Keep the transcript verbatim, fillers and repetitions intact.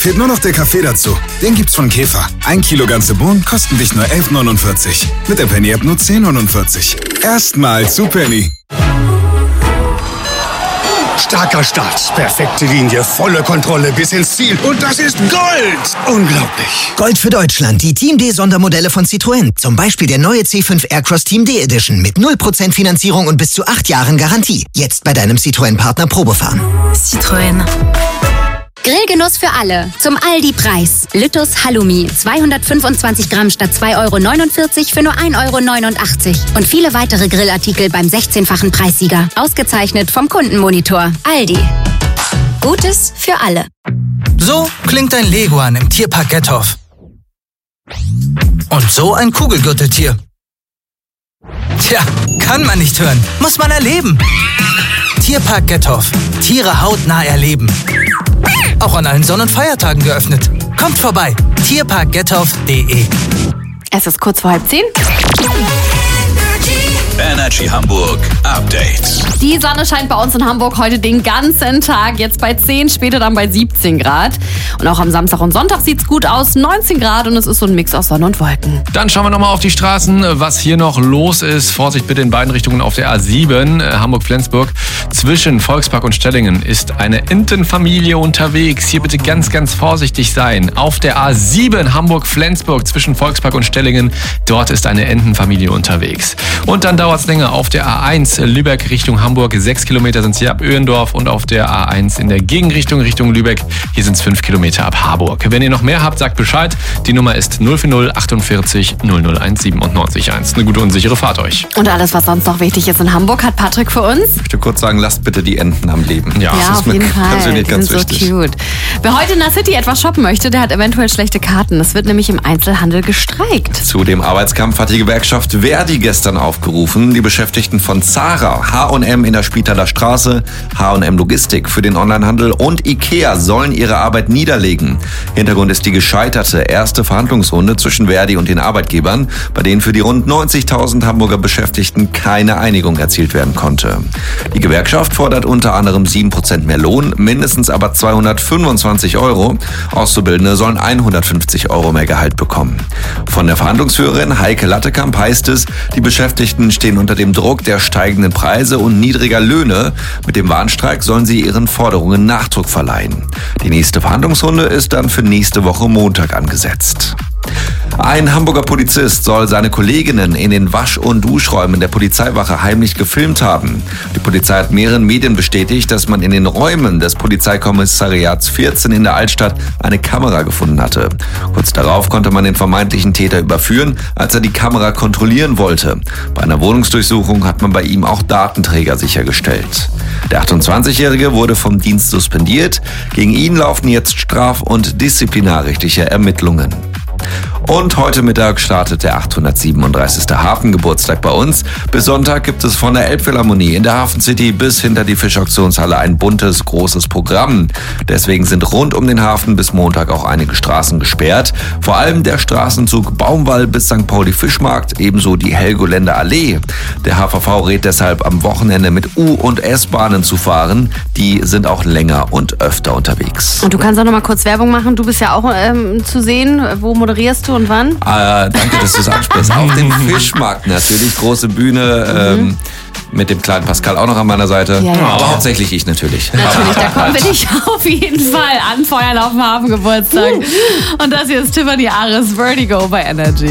fehlt nur noch der Kaffee dazu. Den gibt's von Käfer. Ein Kilo ganze Bohnen kosten dich nur elf neunundvierzig. Mit der Penny-App nur zehn neunundvierzig. Erstmal zu Penny. Starker Start, perfekte Linie, volle Kontrolle bis ins Ziel. Und das ist Gold! Unglaublich. Gold für Deutschland, die Team D-Sondermodelle von Citroën. Zum Beispiel der neue C fünf Aircross Team D Edition mit null Prozent Finanzierung und bis zu acht Jahren Garantie. Jetzt bei deinem Citroën-Partner Probefahren. Citroën. Grillgenuss für alle. Zum Aldi-Preis. Lüttus Halloumi. zweihundertfünfundzwanzig Gramm statt zwei Euro neunundvierzig für nur ein Euro neunundachtzig. Und viele weitere Grillartikel beim sechzehnfachen Preissieger. Ausgezeichnet vom Kundenmonitor. Aldi. Gutes für alle. So klingt ein Leguan im Tierpark Gethoff. Und so ein Kugelgürteltier. Tja, kann man nicht hören. Muss man erleben. Tierpark Gethoff. Tiere hautnah erleben. Auch an allen Sonn- und Feiertagen geöffnet. Kommt vorbei. tierpark gethoff punkt de. Es ist kurz vor halb zehn. Energy Hamburg Update. Die Sonne scheint bei uns in Hamburg heute den ganzen Tag. Jetzt bei zehn, später dann bei siebzehn Grad. Und auch am Samstag und Sonntag sieht's gut aus. neunzehn Grad und es ist so ein Mix aus Sonne und Wolken. Dann schauen wir nochmal auf die Straßen, was hier noch los ist. Vorsicht bitte in beiden Richtungen auf der A sieben, Hamburg-Flensburg. Zwischen Volkspark und Stellingen ist eine Entenfamilie unterwegs. Hier bitte ganz, ganz vorsichtig sein. Auf der A sieben Hamburg-Flensburg zwischen Volkspark und Stellingen. Dort ist eine Entenfamilie unterwegs. Und dann dauert es länger auf der A eins Lübeck Richtung Hamburg. Sechs Kilometer sind es hier ab Öhendorf und auf der A eins in der Gegenrichtung Richtung Lübeck. Hier sind es fünf Kilometer ab Harburg. Wenn ihr noch mehr habt, sagt Bescheid. Die Nummer ist null vier null achtundvierzig null null eins siebenundneunzig eins. Eine gute und sichere Fahrt euch. Und alles, was sonst noch wichtig ist in Hamburg, hat Patrick für uns. Ich möchte kurz sagen, lasst bitte die Enten am Leben. Ja, Ja, das auf ist jeden Fall. persönlich Die ganz sind wichtig. so cute. Wer heute in der City etwas shoppen möchte, der hat eventuell schlechte Karten. Es wird nämlich im Einzelhandel gestreikt. Zu dem Arbeitskampf hat die Gewerkschaft Verdi gestern aufgerufen. Die Beschäftigten von Zara, H und M in der Spitaler Straße, H und M Logistik für den Onlinehandel und Ikea sollen ihre Arbeit niederlegen. Hintergrund ist die gescheiterte erste Verhandlungsrunde zwischen Verdi und den Arbeitgebern, bei denen für die rund neunzigtausend Hamburger Beschäftigten keine Einigung erzielt werden konnte. Die Gewerkschaft fordert unter anderem sieben Prozent mehr Lohn, mindestens aber zweihundertfünfundzwanzig Euro. Auszubildende sollen hundertfünfzig Euro mehr Gehalt bekommen. Von der Verhandlungsführerin Heike Lattekamp heißt es, die Beschäftigten stehen unter dem Druck der steigenden Preise und niedriger Löhne. Mit dem Warnstreik sollen sie ihren Forderungen Nachdruck verleihen. Die nächste Verhandlungsrunde ist dann für nächste Woche Montag angesetzt. Ein Hamburger Polizist soll seine Kolleginnen in den Wasch- und Duschräumen der Polizeiwache heimlich gefilmt haben. Die Polizei hat mehreren Medien bestätigt, dass man in den Räumen des Polizeikommissariats vierzehn in der Altstadt eine Kamera gefunden hatte. Kurz darauf konnte man den vermeintlichen Täter überführen, als er die Kamera kontrollieren wollte. Bei einer Wohnungsdurchsuchung hat man bei ihm auch Datenträger sichergestellt. Der achtundzwanzigjährige wurde vom Dienst suspendiert. Gegen ihn laufen jetzt straf- und disziplinarrechtliche Ermittlungen. Und heute Mittag startet der achthundertsiebenunddreißigste Hafengeburtstag bei uns. Bis Sonntag gibt es von der Elbphilharmonie in der Hafen City bis hinter die Fischauktionshalle ein buntes, großes Programm. Deswegen sind rund um den Hafen bis Montag auch einige Straßen gesperrt. Vor allem der Straßenzug Baumwall bis Sankt Pauli Fischmarkt, ebenso die Helgoländer Allee. Der H V V rät deshalb am Wochenende mit U- und S-Bahnen zu fahren. Die sind auch länger und öfter unterwegs. Und du kannst auch noch mal kurz Werbung machen. Du bist ja auch ähm, zu sehen. Wo moderierst du und wann? Äh, danke, dass du es ansprichst. Auf dem Fischmarkt natürlich, große Bühne, ähm, mit dem kleinen Pascal auch noch an meiner Seite. Ja, ja. Aber hauptsächlich ich natürlich. Natürlich, da kommen wir dich auf jeden Fall anfeuern auf dem Hafengeburtstag. Und das hier ist Tiffany Ares Vertigo bei Energy.